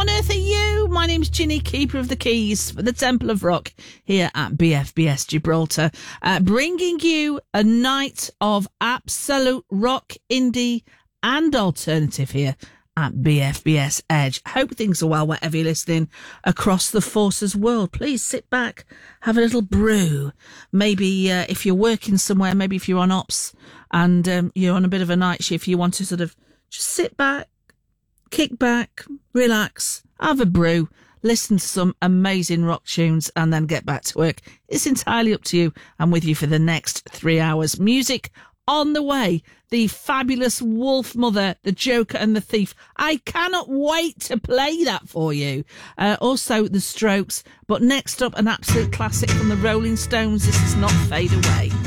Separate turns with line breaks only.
on earth are you? My name's Ginny, keeper of the keys for the Temple of Rock here at BFBS Gibraltar, bringing you a night of absolute rock, indie and alternative here at BFBS Edge. Hope things are well wherever you're listening across the Forces world. Please sit back, have a little brew. Maybe if you're working somewhere, maybe if you're on ops and you're on a bit of a night shift, you want to sort of just sit back, kick back, relax, have a brew, listen to some amazing rock tunes and then get back to work. It's entirely up to you. I'm with you for the next 3 hours. Music on the way. The fabulous Wolf Mother, the Joker and the Thief. I cannot wait to play that for you. Also the Strokes. But next up, an absolute classic from the Rolling Stones. This is not Fade Away.